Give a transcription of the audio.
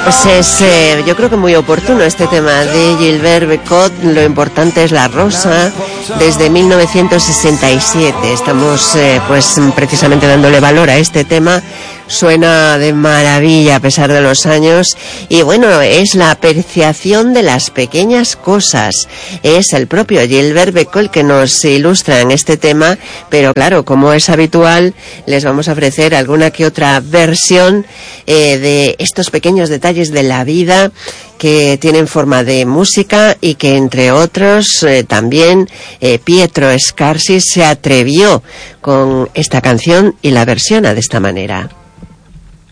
Pues es, yo creo que muy oportuno este tema de Gilbert Bécaud. Lo importante es la rosa, desde 1967. Estamos pues precisamente dándole valor a este tema. Suena de maravilla a pesar de los años, y bueno, es la apreciación de las pequeñas cosas. Es el propio Gilbert Bécaud que nos ilustra en este tema, pero claro, como es habitual, les vamos a ofrecer alguna que otra versión de estos pequeños detalles de la vida que tienen forma de música, y que entre otros también Pietro Scarsi se atrevió con esta canción y la versiona de esta manera.